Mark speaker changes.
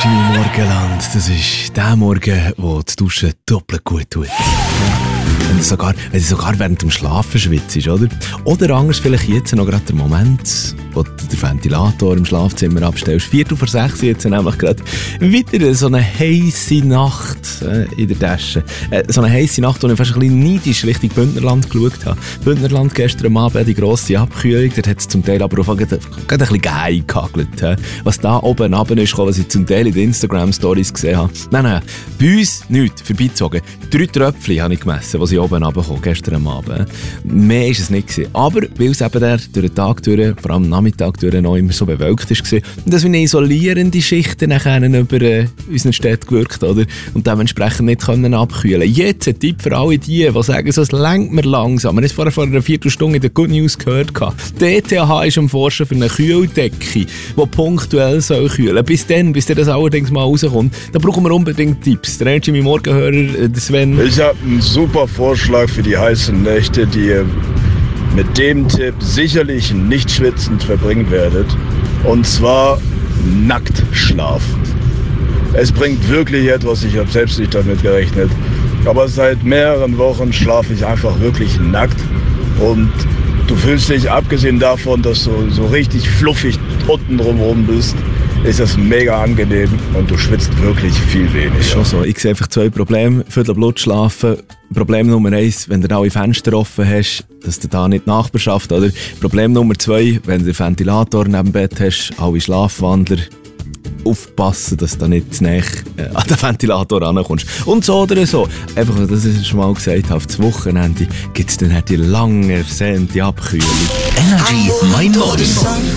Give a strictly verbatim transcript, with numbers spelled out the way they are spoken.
Speaker 1: Energy Morgenland, das ist der Morgen, wo die Dusche doppelt gut tut. Wenn du sogar, wenn du sogar während dem Schlafen schwitzt, oder? Oder anders vielleicht jetzt noch gerade der Moment, wo du den Ventilator im Schlafzimmer abstellst. Viertel vor sechs jetzt nämlich gerade wieder so eine heisse Nacht äh, in der Tasche. Äh, so eine heisse Nacht, wo ich fast ein bisschen neidisch Richtung Bündnerland geschaut habe. Bündnerland gestern Abend, die grosse Abkühlung, dort hat es zum Teil aber auch gerade, gerade ein bisschen geheim gehagelt. Äh. Was da oben runter ist, was ich zum Teil in den Instagram-Stories gesehen habe. Nein, nein, bei uns nichts, vorbeizogen. Drei Tröpfchen habe ich gemessen, die oben runtergekommen, gestern Abend. Mehr war es nicht gewesen. Aber weil es eben der, durch den Tag durch, vor allem am Nachmittag durch, noch immer so bewölkt war, und dass wir eine isolierende Schicht nachher über äh, unseren Städten gewirkt, oder? Und dementsprechend nicht können abkühlen. Jetzt ein Tipp für alle die, die sagen, so, es lenkt mir langsam. Wir haben es vorher vor einer Viertelstunde in der Good News gehört. Die E T H ist am Forschen für eine Kühldecke, die punktuell soll kühlen. Bis dann, bis das allerdings mal rauskommt, da brauchen wir unbedingt Tipps. Der Energy, mein Morgenhörer, Sven.
Speaker 2: Ich habe einen super Vorschlag für die heißen Nächte, die ihr mit dem Tipp sicherlich nicht schwitzend verbringen werdet. Und zwar nackt schlafen. Es bringt wirklich etwas, ich habe selbst nicht damit gerechnet. Aber seit mehreren Wochen schlafe ich einfach wirklich nackt. Und du fühlst dich, abgesehen davon, dass du so richtig fluffig unten drumherum bist, ist das mega angenehm und du schwitzt wirklich viel weniger.
Speaker 1: Ist schon so. Ich sehe einfach zwei Probleme. Viertel Blut schlafen. Problem Nummer eins, wenn du alle Fenster offen hast, dass du da nicht Nachbarschaft, oder? Problem Nummer zwei, wenn du den Ventilator neben dem Bett hast, alle Schlafwandler, aufpassen, dass du nicht zu nahe äh, an den Ventilator rankommst. Und so oder so. Einfach, weil das ich schon mal gesagt habe, das Wochenende gibt es dann halt die lange ersehnte Abkühlung.
Speaker 3: Energy, mein Morgen.